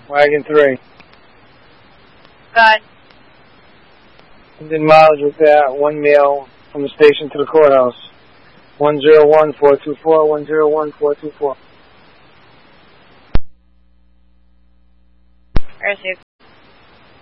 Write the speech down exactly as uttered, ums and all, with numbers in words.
Wagon three. God. Indian mileage with that, one mail from the station to the courthouse. one zero one four two four, one zero one four two four. Received.